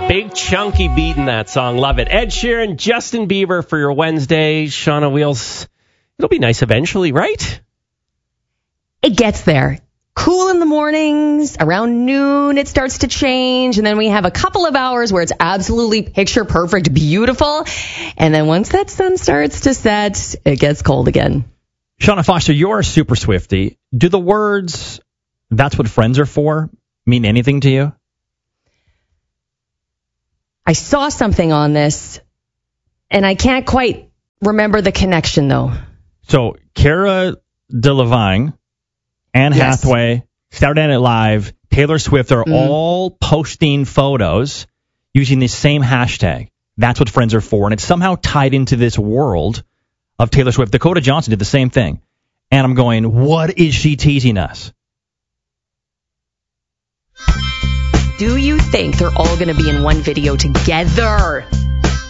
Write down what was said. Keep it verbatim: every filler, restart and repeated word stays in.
Big chunky beat in that song. Love it. Ed Sheeran, Justin Bieber for your Wednesday. Shauna Wheels. It'll be nice eventually, right? It gets there. Cool in the mornings. Around noon, it starts to change. And then we have a couple of hours where it's absolutely picture perfect, beautiful. And then once that sun starts to set, it gets cold again. Shauna Foster, you're a super Swiftie. Do the words, "that's what friends are for," mean anything to you? I saw something on this, and I can't quite remember the connection, though. So, Cara Delevingne, Anne Yes. Hathaway, Saturday Night Live, Taylor Swift are Mm. all posting photos using the same hashtag. That's what friends are for. And it's somehow tied into this world of Taylor Swift. Dakota Johnson did the same thing. And I'm going, what is she teasing us? Do you think they're all going to be in one video together?